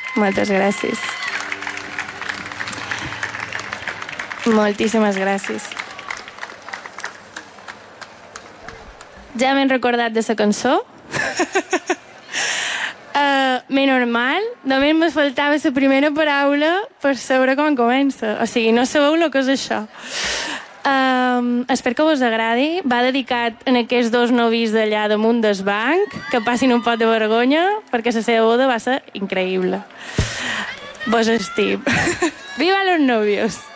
Moltes gràcies. Moltíssimes gràcies. Ja m'he recordat de la cançó. Me normal, només me faltava la primera paraula per saber com comença. O sigui, no sabeu el que és això. Espero que vos agradi. Va dedicat a aquests dos novis d'allà damunt del banc, que passin un pot de vergonya, perquè la seva boda va ser increïble. Vos estim. Viva los novios!